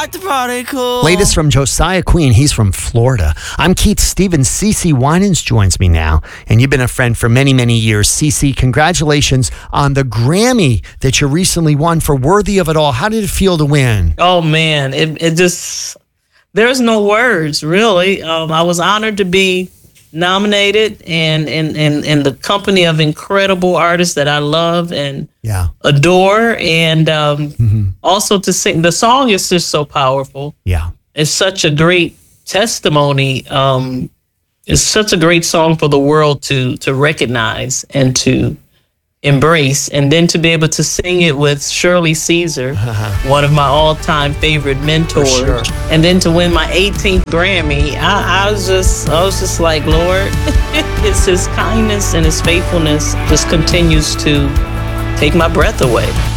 rock the party cool. Latest from Josiah Queen. He's from Florida. I'm Keith Stevens. CeCe Winans joins me now. And you've been a friend for many, many years. CeCe, congratulations on the Grammy that you recently won for Worthy of It All. How did it feel to win? Oh, man. It just, there's no words, really. I was honored to be nominated and in the company of incredible artists that I love and adore, and also to sing. The song is just so powerful. Yeah, it's such a great testimony. It's such a great song for the world to recognize and to embrace, and then to be able to sing it with Shirley Caesar, one of my all-time favorite mentors, and then to win my 18th Grammy. I was just like, Lord, it's His kindness and His faithfulness just continues to take my breath away.